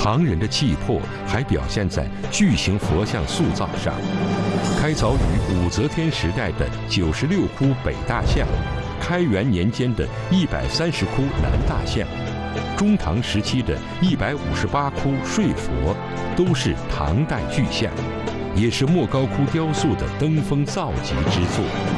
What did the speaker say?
唐人的气魄还表现在巨型佛像塑造上，开凿于武则天时代的96窟北大像，开元年间的130窟南大像，中唐时期的158窟睡佛，都是唐代巨像，也是莫高窟雕塑的登峰造极之作。